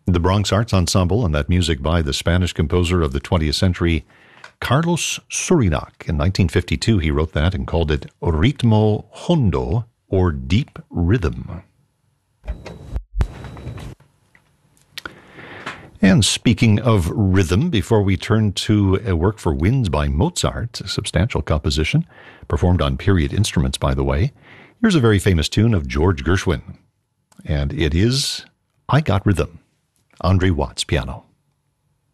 The Bronx Arts Ensemble, and that music by the Spanish composer of the 20th century, Carlos Surinac. In 1952, he wrote that and called it Ritmo Hondo, or Deep Rhythm. And speaking of rhythm, before we turn to a work for winds by Mozart, a substantial composition, performed on period instruments, by the way, here's a very famous tune of George Gershwin. And it is I Got Rhythm, Andre Watts piano.